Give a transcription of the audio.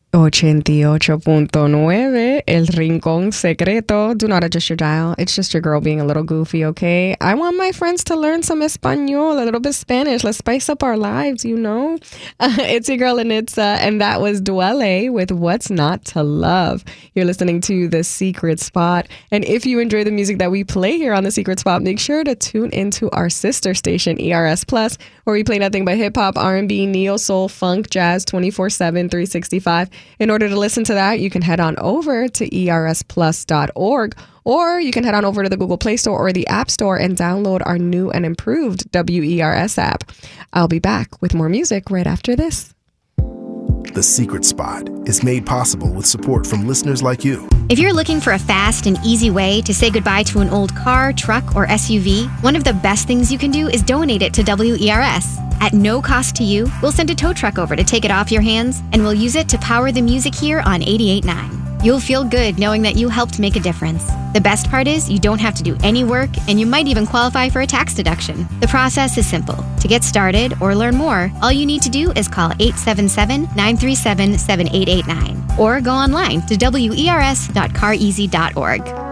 88.9, El Rincón Secreto. Do not adjust your dial. It's just your girl being a little goofy, okay? I want my friends to learn some Espanol, a little bit Spanish. Let's spice up our lives, you know? It's your girl, Anitza, and that was Duele with What's Not to Love. You're listening to The Secret Spot. And if you enjoy the music that we play here on The Secret Spot, make sure to tune into our sister station, ERS Plus, where we play nothing but hip-hop, R&B, neo-soul, funk, jazz, 24/7, 365. In order to listen to that, you can head on over to ersplus.org, or you can head on over to the Google Play Store or the App Store and download our new and improved WERS app. I'll be back with more music right after this. The Secret Spot is made possible with support from listeners like you. If you're looking for a fast and easy way to say goodbye to an old car, truck, or SUV, one of the best things you can do is donate it to WERS. At no cost to you, we'll send a tow truck over to take it off your hands, and we'll use it to power the music here on 88.9. You'll feel good knowing that you helped make a difference. The best part is you don't have to do any work, and you might even qualify for a tax deduction. The process is simple. To get started or learn more, all you need to do is call 877-937-7889 or go online to wers.careasy.org.